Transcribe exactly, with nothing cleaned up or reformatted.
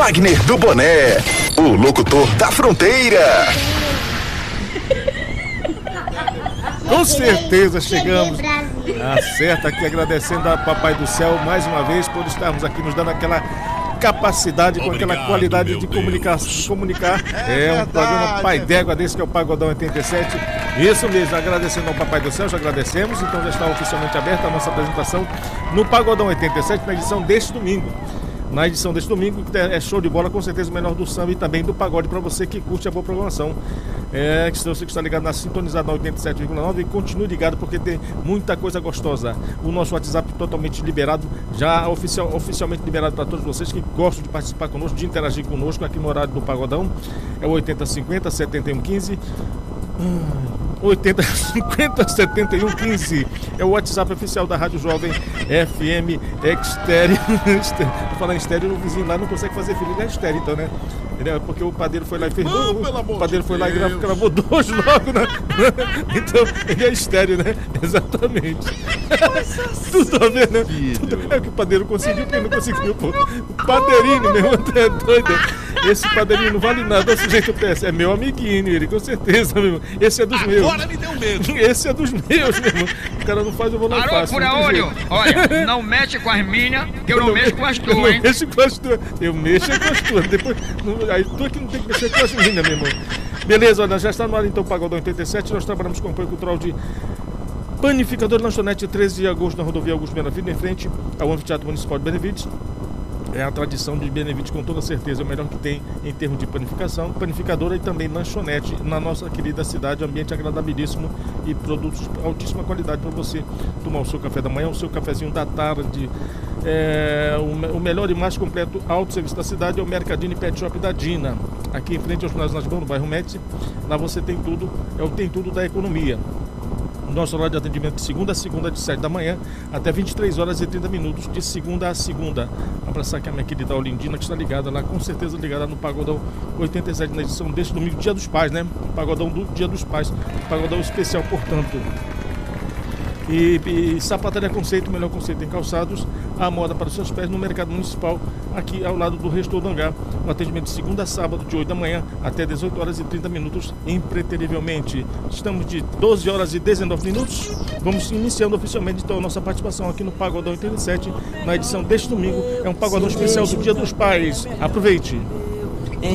Wagner do Boné, o locutor da fronteira. Com certeza chegamos. Acerta aqui, agradecendo a Papai do Céu mais uma vez por estarmos aqui nos dando aquela capacidade, com Obrigado, aquela qualidade de comunicar, de comunicar. É, é um programa pai d'égua desse que é o Pagodão oitenta e sete. Isso mesmo, agradecendo ao Papai do Céu, já agradecemos. Então já está oficialmente aberta a nossa apresentação no Pagodão oitenta e sete na edição deste domingo. Na edição deste domingo, que é show de bola, com certeza o menor do samba e também do pagode para você que curte a boa programação. É, que você que está ligado na sintonizada na oitenta e sete vírgula nove, e continue ligado porque tem muita coisa gostosa. O nosso WhatsApp totalmente liberado, já oficial, oficialmente liberado para todos vocês que gostam de participar conosco, de interagir conosco aqui no horário do Pagodão. É o oitenta cinquenta, setenta e um quinze. oitenta cinquenta, setenta e um quinze é o WhatsApp oficial da Rádio Jovem F M Estéreo. Falar em estéreo, o vizinho lá não consegue fazer filho, ele é estéreo, então, né? Porque o padeiro foi lá e fez oh, dois, o padeiro foi lá e gravou, gravou dois logo, né? Então ele é estéreo, né? Exatamente. Tudo a ver, né? Tudo é o que o padeiro conseguiu, porque ele não conseguiu, pô. O padeirinho, meu irmão, é doido. Esse padeirinho não vale nada desse jeito, é meu amiguinho, ele com certeza, meu irmão. Esse é dos meus. Agora me deu medo. Esse é dos meus, meu irmão. O cara não faz, eu vou lá e faço. Por olho, olha, não mexe com as minhas, que eu não, não mexo com as tuas, hein? Eu mexo com as tuas. Eu mexo com as tuas. Depois, não, aí tu que não tem que mexer com as minhas, meu irmão. Beleza, olha, já está no ar então o Pagodão oitenta e sete. Nós trabalhamos com o apoio cultural de Panificador Lanchonete, treze de agosto, na rodovia Augusto Benevides, em frente ao Anfiteatro Municipal de Benevides. É a tradição de Benevides, com toda certeza, é o melhor que tem em termos de panificação, panificadora e também lanchonete na nossa querida cidade, ambiente agradabilíssimo e produtos de altíssima qualidade para você tomar o seu café da manhã, o seu cafezinho da tarde. É, o, o melhor e mais completo autosserviço da cidade é o Mercadini Pet Shop da Dina, aqui em frente aos Ginásio Nasbão, no bairro Médici. Lá você tem tudo, é o tem tudo da economia. Nosso horário de atendimento de segunda a segunda, de sete da manhã até vinte e três horas e trinta minutos, de segunda a segunda. Abraçar aqui a minha querida Olindina, que está ligada lá, com certeza ligada no Pagodão oitenta e sete, na edição deste domingo, Dia dos Pais, né? Pagodão do Dia dos Pais, Pagodão especial, portanto. E, e Sapataria Conceito, o melhor conceito em calçados, a moda para os seus pés, no Mercado Municipal, aqui ao lado do Restor do Hangar. O atendimento de segunda a sábado, de oito da manhã até dezoito horas e trinta minutos, impreterivelmente. Estamos de doze horas e dezenove minutos. Vamos iniciando oficialmente então a nossa participação aqui no Pagodão oitenta e sete, na edição deste domingo. É um Pagodão especial do Dia dos Pais. Aproveite!